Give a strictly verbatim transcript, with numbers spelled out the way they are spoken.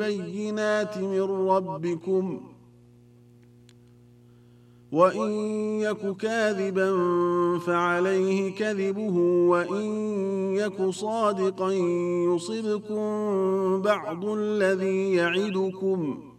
بالبينات من ربكم وإن يك كاذبا فعليه كذبه وإن يك صادقا يصبكم بعض الذي يعدكم